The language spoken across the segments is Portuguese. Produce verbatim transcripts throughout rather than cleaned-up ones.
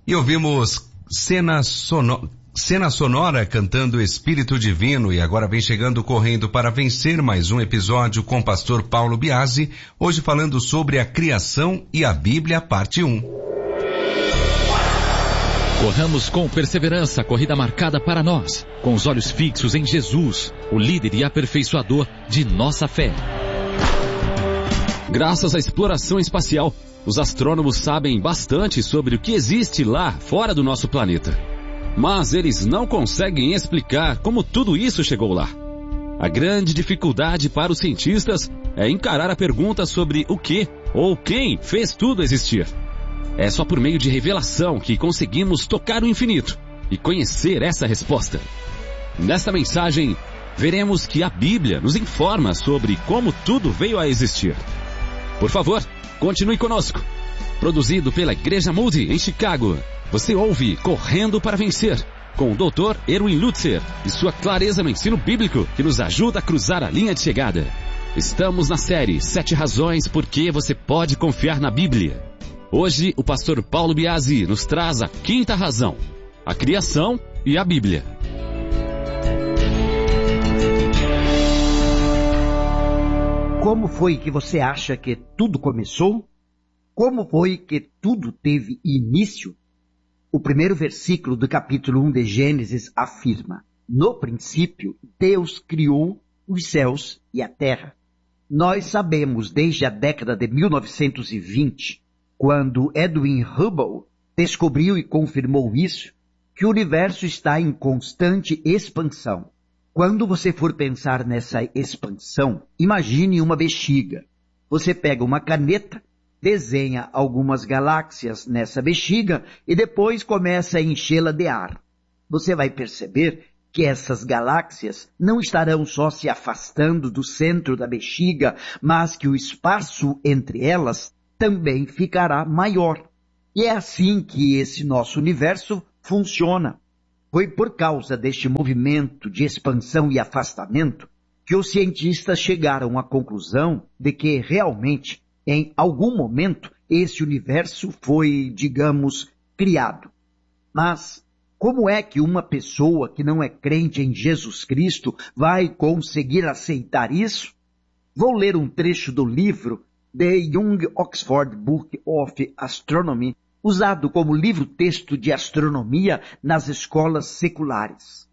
E ouvimos cena, sono... cena sonora cantando Espírito Divino, e agora vem chegando correndo para vencer mais um episódio com o pastor Paulo Biasi, hoje falando sobre a criação e a Bíblia, parte um. Corramos com perseverança a corrida marcada para nós, com os olhos fixos em Jesus, o líder e aperfeiçoador de nossa fé. Graças à exploração espacial, os astrônomos sabem bastante sobre o que existe lá fora do nosso planeta. Mas eles não conseguem explicar como tudo isso chegou lá. A grande dificuldade para os cientistas é encarar a pergunta sobre o que ou quem fez tudo existir. É só por meio de revelação que conseguimos tocar o infinito e conhecer essa resposta. Nesta mensagem, veremos que a Bíblia nos informa sobre como tudo veio a existir. Por favor, continue conosco. Produzido pela Igreja Moody em Chicago, você ouve Correndo para Vencer, com o doutor Erwin Lutzer e sua clareza no ensino bíblico que nos ajuda a cruzar a linha de chegada. Estamos na série Sete Razões por que você pode confiar na Bíblia. Hoje, o pastor Paulo Biasi nos traz a quinta razão, a criação e a Bíblia. Como foi que você acha que tudo começou? Como foi que tudo teve início? O primeiro versículo do capítulo um de Gênesis afirma: no princípio, Deus criou os céus e a terra. Nós sabemos desde a década de mil novecentos e vinte, quando Edwin Hubble descobriu e confirmou isso, que o universo está em constante expansão. Quando você for pensar nessa expansão, imagine uma bexiga. Você pega uma caneta, desenha algumas galáxias nessa bexiga e depois começa a enchê-la de ar. Você vai perceber que essas galáxias não estarão só se afastando do centro da bexiga, mas que o espaço entre elas também ficará maior. E é assim que esse nosso universo funciona. Foi por causa deste movimento de expansão e afastamento que os cientistas chegaram à conclusão de que realmente, em algum momento, esse universo foi, digamos, criado. Mas como é que uma pessoa que não é crente em Jesus Cristo vai conseguir aceitar isso? Vou ler um trecho do livro The Young Oxford Book of Astronomy, usado como livro-texto de astronomia nas escolas seculares.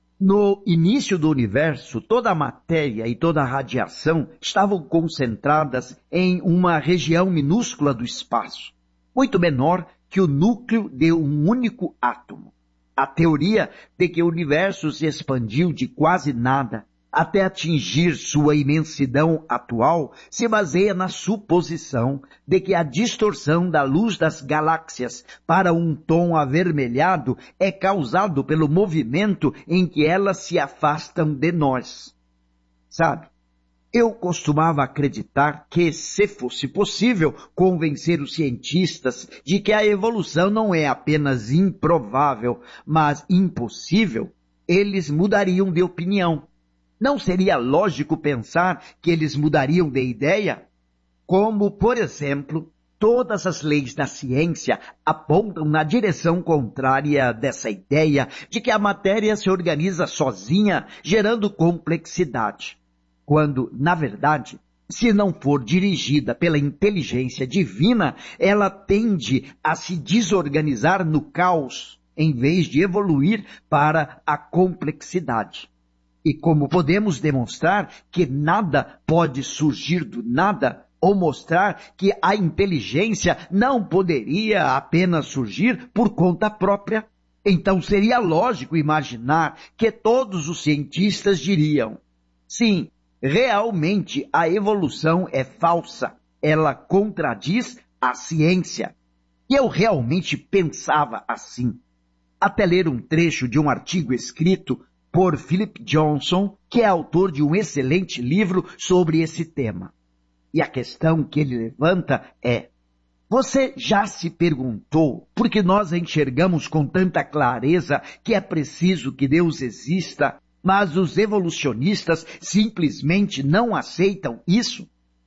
No início do universo, toda a matéria e toda a radiação estavam concentradas em uma região minúscula do espaço, muito menor que o núcleo de um único átomo. A teoria de que o universo se expandiu de quase nada até atingir sua imensidão atual se baseia na suposição de que a distorção da luz das galáxias para um tom avermelhado é causado pelo movimento em que elas se afastam de nós. Sabe, eu costumava acreditar que, se fosse possível convencer os cientistas de que a evolução não é apenas improvável, mas impossível, eles mudariam de opinião. Não seria lógico pensar que eles mudariam de ideia? Como, por exemplo, todas as leis da ciência apontam na direção contrária dessa ideia de que a matéria se organiza sozinha, gerando complexidade. Quando, na verdade, se não for dirigida pela inteligência divina, ela tende a se desorganizar no caos, em vez de evoluir para a complexidade. E como podemos demonstrar que nada pode surgir do nada, ou mostrar que a inteligência não poderia apenas surgir por conta própria, então seria lógico imaginar que todos os cientistas diriam: sim, realmente a evolução é falsa, ela contradiz a ciência. E eu realmente pensava assim, até ler um trecho de um artigo escrito por Philip Johnson, que é autor de um excelente livro sobre esse tema. E a questão que ele levanta é: você já se perguntou por que nós enxergamos com tanta clareza que é preciso que Deus exista, mas os evolucionistas simplesmente não aceitam isso?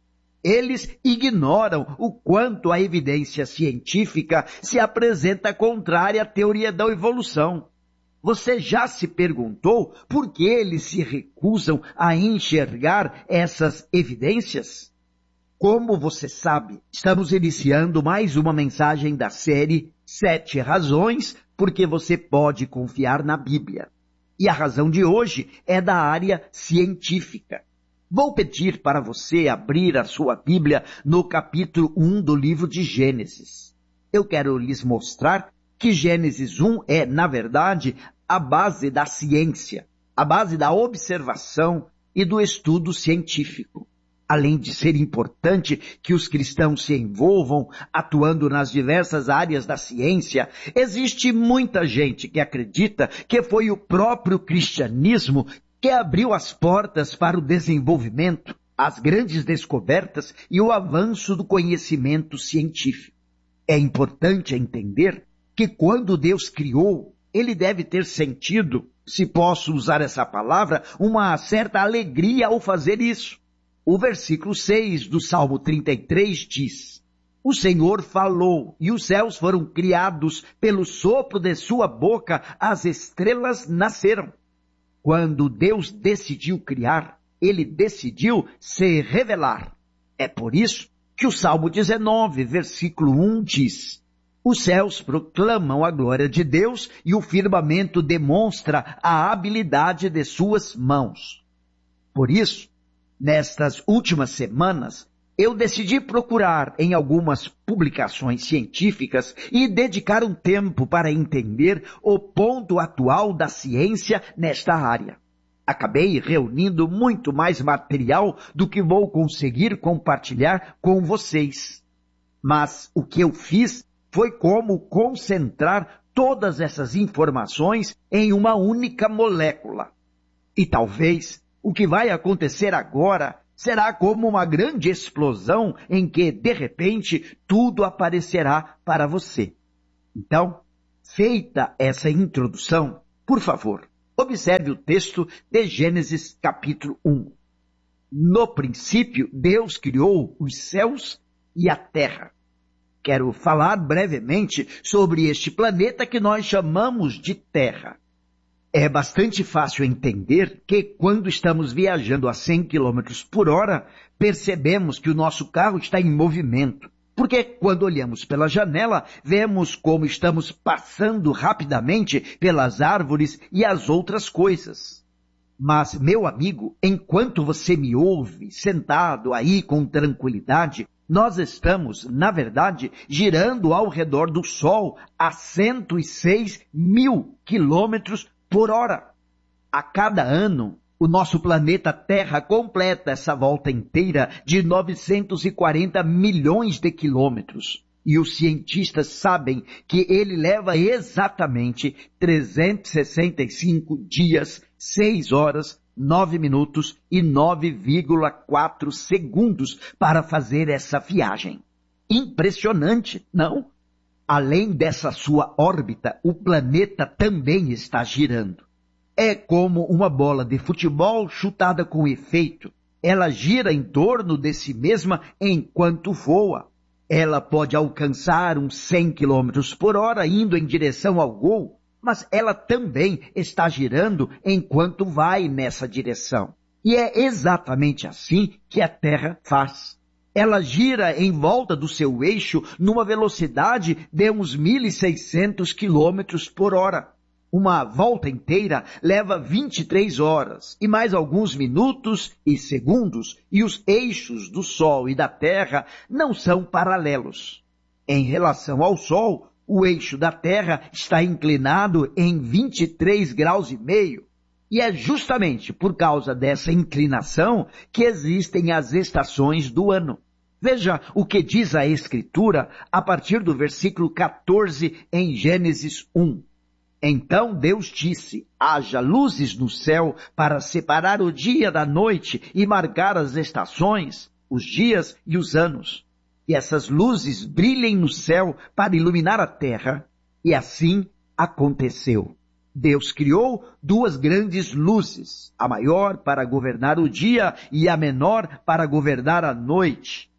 Eles ignoram o quanto a evidência científica se apresenta contrária à teoria da evolução. Você já se perguntou por que eles se recusam a enxergar essas evidências? Como você sabe, estamos iniciando mais uma mensagem da série Sete Razões porque você pode confiar na Bíblia. E a razão de hoje é da área científica. Vou pedir para você abrir a sua Bíblia no capítulo um do livro de Gênesis. Eu quero lhes mostrar que Gênesis um é, na verdade, a base da ciência, a base da observação e do estudo científico. Além de ser importante que os cristãos se envolvam atuando nas diversas áreas da ciência, existe muita gente que acredita que foi o próprio cristianismo que abriu as portas para o desenvolvimento, as grandes descobertas e o avanço do conhecimento científico. É importante entender que quando Deus criou, ele deve ter sentido, se posso usar essa palavra, uma certa alegria ao fazer isso. O versículo seis do Salmo trinta e três diz: O Senhor falou, e os céus foram criados pelo sopro de sua boca, as estrelas nasceram. Quando Deus decidiu criar, ele decidiu se revelar. É por isso que o Salmo dezenove, versículo um diz: Os céus proclamam a glória de Deus e o firmamento demonstra a habilidade de suas mãos. Por isso, nestas últimas semanas, eu decidi procurar em algumas publicações científicas e dedicar um tempo para entender o ponto atual da ciência nesta área. Acabei reunindo muito mais material do que vou conseguir compartilhar com vocês. Mas o que eu fiz foi como concentrar todas essas informações em uma única molécula. E talvez o que vai acontecer agora será como uma grande explosão em que, de repente, tudo aparecerá para você. Então, feita essa introdução, por favor, observe o texto de Gênesis capítulo um. No princípio, Deus criou os céus e a terra. Quero falar brevemente sobre este planeta que nós chamamos de Terra. É bastante fácil entender que quando estamos viajando a cem quilômetros por hora, percebemos que o nosso carro está em movimento. Porque quando olhamos pela janela, vemos como estamos passando rapidamente pelas árvores e as outras coisas. Mas, meu amigo, enquanto você me ouve, sentado aí com tranquilidade, nós estamos, na verdade, girando ao redor do Sol a cento e seis mil quilômetros por hora. A cada ano, o nosso planeta Terra completa essa volta inteira de novecentos e quarenta milhões de quilômetros. E os cientistas sabem que ele leva exatamente trezentos e sessenta e cinco dias, seis horas, nove minutos e nove vírgula quatro segundos para fazer essa viagem. Impressionante, não? Além dessa sua órbita, o planeta também está girando. É como uma bola de futebol chutada com efeito. Ela gira em torno de si mesma enquanto voa. Ela pode alcançar uns cem quilômetros por hora indo em direção ao gol, mas ela também está girando enquanto vai nessa direção. E é exatamente assim que a Terra faz. Ela gira em volta do seu eixo numa velocidade de uns mil e seiscentos quilômetros por hora. Uma volta inteira leva vinte e três horas e mais alguns minutos e segundos, e os eixos do Sol e da Terra não são paralelos. Em relação ao Sol, o eixo da Terra está inclinado em vinte e três graus e meio. E é justamente por causa dessa inclinação que existem as estações do ano. Veja o que diz a Escritura a partir do versículo quatorze em Gênesis um. Então Deus disse: haja luzes no céu para separar o dia da noite e marcar as estações, os dias e os anos. E essas luzes brilhem no céu para iluminar a terra. E assim aconteceu. Deus criou duas grandes luzes, a maior para governar o dia e a menor para governar a noite.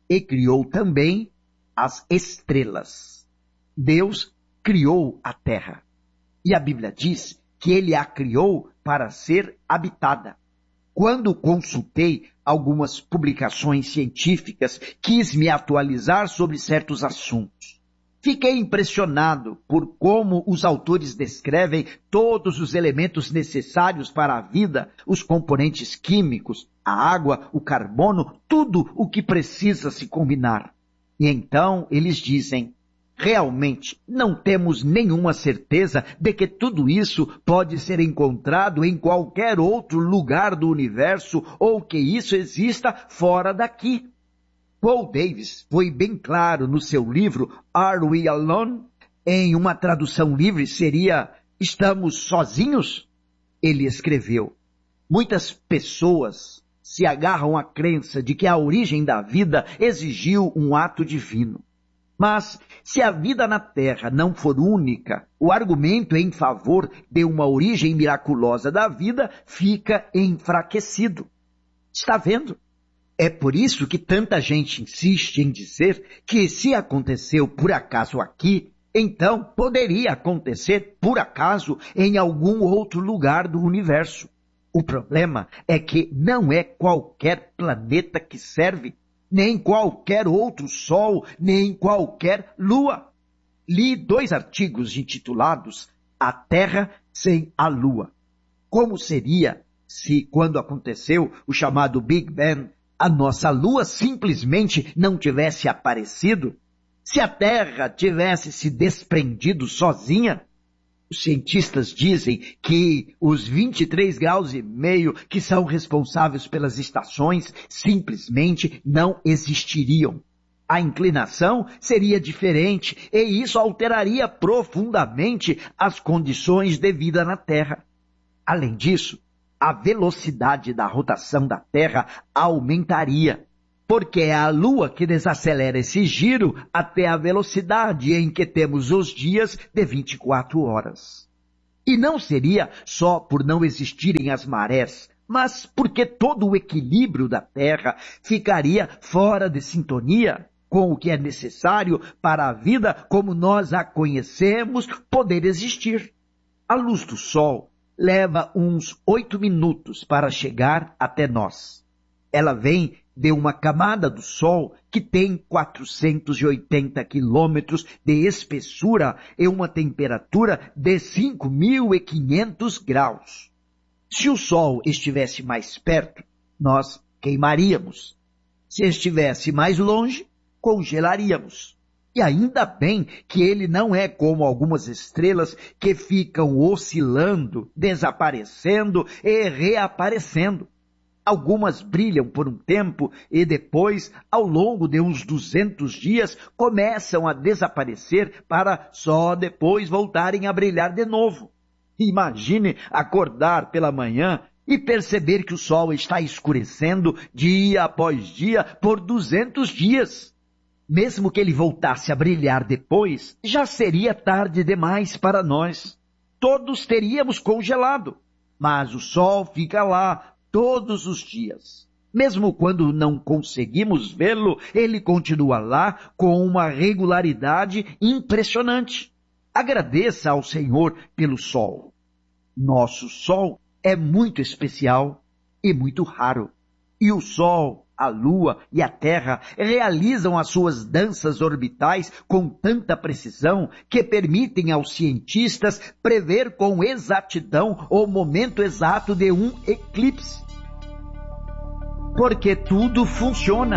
e criou também as estrelas. Deus criou a terra. E a Bíblia diz que ele a criou para ser habitada. Quando consultei algumas publicações científicas, quis me atualizar sobre certos assuntos. Fiquei impressionado por como os autores descrevem todos os elementos necessários para a vida, os componentes químicos, a água, o carbono, tudo o que precisa se combinar. E então eles dizem: realmente não temos nenhuma certeza de que tudo isso pode ser encontrado em qualquer outro lugar do universo ou que isso exista fora daqui. Paul Davies foi bem claro no seu livro Are We Alone? Em uma tradução livre seria Estamos sozinhos? Ele escreveu: muitas pessoas se agarram à crença de que a origem da vida exigiu um ato divino. Mas, se a vida na Terra não for única, o argumento em favor de uma origem miraculosa da vida fica enfraquecido. Está vendo? É por isso que tanta gente insiste em dizer que se aconteceu por acaso aqui, então poderia acontecer por acaso em algum outro lugar do universo. O problema é que não é qualquer planeta que serve, nem qualquer outro sol, nem qualquer lua. Li dois artigos intitulados A Terra sem a Lua. Como seria se, quando aconteceu o chamado Big Bang, a nossa Lua simplesmente não tivesse aparecido? Se a Terra tivesse se desprendido sozinha? Os cientistas dizem que os vinte e três graus e meio que são responsáveis pelas estações simplesmente não existiriam. A inclinação seria diferente e isso alteraria profundamente as condições de vida na Terra. Além disso, a velocidade da rotação da Terra aumentaria, porque é a Lua que desacelera esse giro até a velocidade em que temos os dias de vinte e quatro horas. E não seria só por não existirem as marés, mas porque todo o equilíbrio da Terra ficaria fora de sintonia com o que é necessário para a vida como nós a conhecemos poder existir. A luz do Sol leva uns oito minutos para chegar até nós. Ela vem de uma camada do Sol que tem quatrocentos e oitenta quilômetros de espessura e uma temperatura de cinco mil e quinhentos graus. Se o Sol estivesse mais perto, nós queimaríamos. Se estivesse mais longe, congelaríamos. E ainda bem que ele não é como algumas estrelas que ficam oscilando, desaparecendo e reaparecendo. Algumas brilham por um tempo e depois, ao longo de uns duzentos dias, começam a desaparecer para só depois voltarem a brilhar de novo. Imagine acordar pela manhã e perceber que o sol está escurecendo dia após dia por duzentos dias. Mesmo que ele voltasse a brilhar depois, já seria tarde demais para nós. Todos teríamos congelado, mas o sol fica lá todos os dias. Mesmo quando não conseguimos vê-lo, ele continua lá com uma regularidade impressionante. Agradeça ao Senhor pelo sol. Nosso sol é muito especial e muito raro. E o sol, a lua e a terra realizam as suas danças orbitais com tanta precisão que permitem aos cientistas prever com exatidão o momento exato de um eclipse. Porque tudo funciona.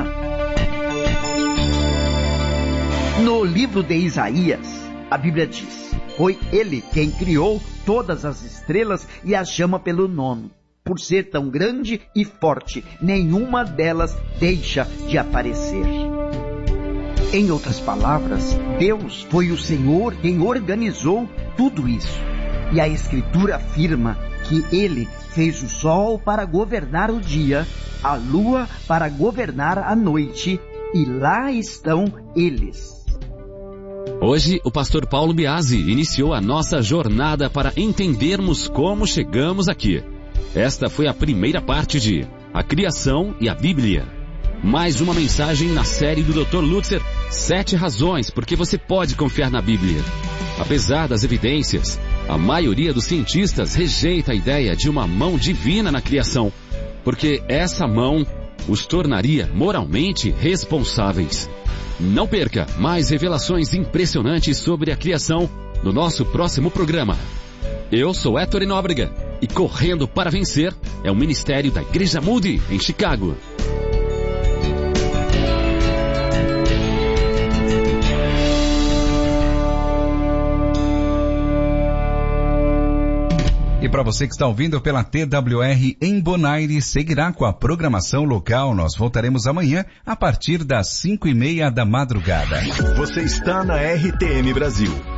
No livro de Isaías, a Bíblia diz: foi ele quem criou todas as estrelas e as chama pelo nome. Por ser tão grande e forte, nenhuma delas deixa de aparecer. Em outras palavras, Deus foi o Senhor quem organizou tudo isso. E a Escritura afirma que ele fez o sol para governar o dia, a lua para governar a noite, e lá estão eles. Hoje, o pastor Paulo Biasi iniciou a nossa jornada para entendermos como chegamos aqui. Esta foi a primeira parte de A Criação e a Bíblia. Mais uma mensagem na série do doutor Lutzer, Sete Razões porque você pode confiar na Bíblia. Apesar das evidências, a maioria dos cientistas rejeita a ideia de uma mão divina na criação, porque essa mão os tornaria moralmente responsáveis. Não perca mais revelações impressionantes sobre a criação no nosso próximo programa. Eu sou Héctor Nóbrega e Correndo para Vencer é um ministério da Igreja Moody, em Chicago. E para você que está ouvindo pela T W R em Bonaire, seguirá com a programação local. Nós voltaremos amanhã a partir das cinco e meia da madrugada. Você está na R T M Brasil.